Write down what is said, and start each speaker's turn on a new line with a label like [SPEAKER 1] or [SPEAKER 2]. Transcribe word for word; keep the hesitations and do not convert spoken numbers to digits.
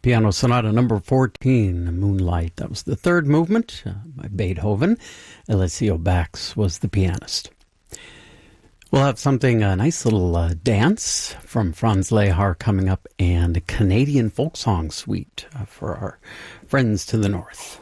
[SPEAKER 1] Piano Sonata number fourteen, Moonlight. That was the third movement uh, by Beethoven. Alessio Bax was the pianist. We'll have something, a nice little uh, dance from Franz Lehar coming up, and a Canadian folk song suite uh, for our friends to the north.